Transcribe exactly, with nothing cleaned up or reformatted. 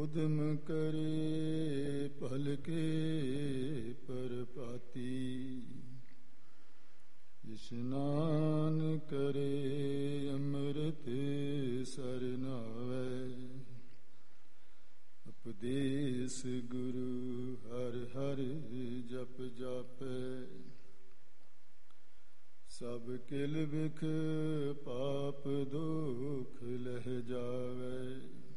ਉਦਮ ਕਰੇ ਭਲ ਕੇ ਪਰਪਾਤੀ, ਇਸ਼ਨਾਨ ਕਰੇ ਅੰਮ੍ਰਿਤ ਸਰ ਨਾਵੈ, ਉਪਦੇਸ ਗੁਰੂ ਹਰਿ ਹਰਿ ਜਪ ਜਾਪੈ, ਸਭ ਕਿਲ ਬਿਖ ਪਾਪ ਦੁਖ ਲਹਿ ਜਾਵੈ।